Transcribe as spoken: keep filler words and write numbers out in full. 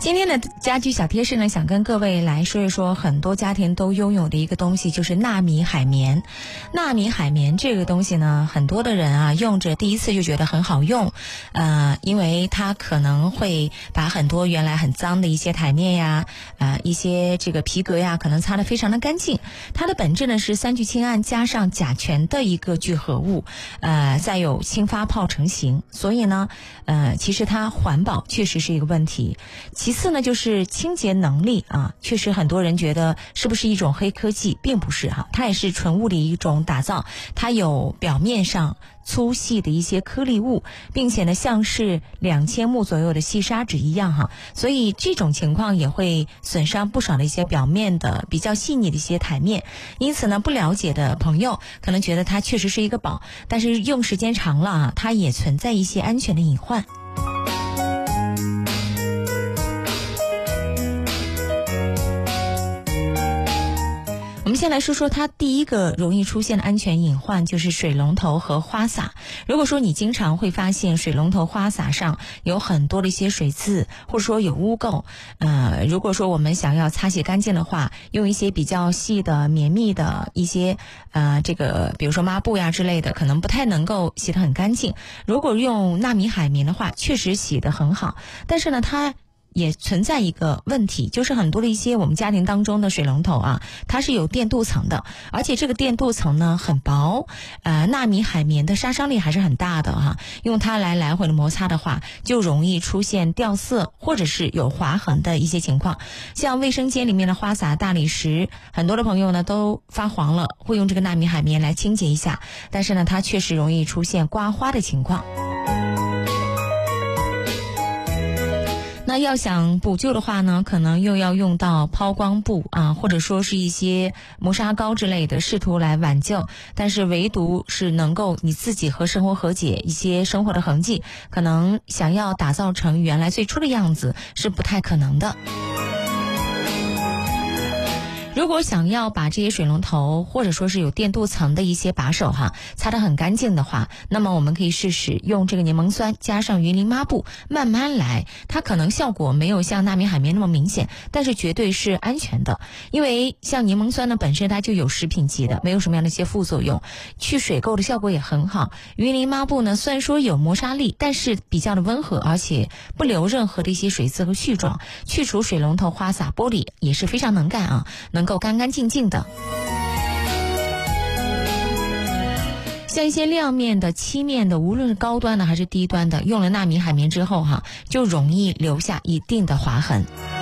今天的家居小贴士呢，想跟各位来说一说很多家庭都拥有的一个东西，就是纳米海绵。纳米海绵这个东西呢，很多的人啊用着第一次就觉得很好用，呃，因为它可能会把很多原来很脏的一些台面呀，呃，一些这个皮革呀，可能擦得非常的干净。它的本质呢是三聚氰胺加上甲醛的一个聚合物，呃，再有氢发泡成型，所以呢，呃，其实它环保确实是一个问题。其次呢，就是清洁能力啊，确实很多人觉得是不是一种黑科技，并不是哈，它也是纯物理一种打造，它有表面上粗细的一些颗粒物，并且呢像是两千目左右的细砂纸一样哈，所以这种情况也会损伤不少的一些表面的比较细腻的一些台面。因此呢，不了解的朋友可能觉得它确实是一个宝，但是用时间长了啊，它也存在一些安全的隐患。我们先来说说它第一个容易出现的安全隐患，就是水龙头和花洒。如果说你经常会发现水龙头花洒上有很多的一些水渍，或者说有污垢，呃，如果说我们想要擦洗干净的话，用一些比较细的绵密的一些呃这个比如说抹布呀之类的，可能不太能够洗得很干净。如果用纳米海绵的话，确实洗得很好，但是呢它也存在一个问题，就是很多的一些我们家庭当中的水龙头啊，它是有电镀层的，而且这个电镀层呢很薄，呃，纳米海绵的杀伤力还是很大的哈。用它来来回的摩擦的话，就容易出现掉色或者是有划痕的一些情况。像卫生间里面的花洒、大理石，很多的朋友呢都发黄了，会用这个纳米海绵来清洁一下，但是呢，它确实容易出现刮花的情况。那要想补救的话呢，可能又要用到抛光布啊，或者说是一些磨砂膏之类的，试图来挽救。但是唯独是能够你自己和生活和解一些生活的痕迹，可能想要打造成原来最初的样子是不太可能的。如果想要把这些水龙头或者说是有电镀层的一些把手哈擦得很干净的话，那么我们可以试试用这个柠檬酸加上云林抹布慢慢来，它可能效果没有像纳米海绵那么明显，但是绝对是安全的。因为像柠檬酸呢本身它就有食品级的，没有什么样的一些副作用，去水垢的效果也很好。云林抹布呢虽然说有磨砂力，但是比较的温和，而且不留任何的一些水渍和絮状，去除水龙头、花洒、玻璃也是非常能干啊，能够干干净净的。像一些亮面的、漆面的，无论是高端的还是低端的，用了纳米海绵之后哈，就容易留下一定的划痕。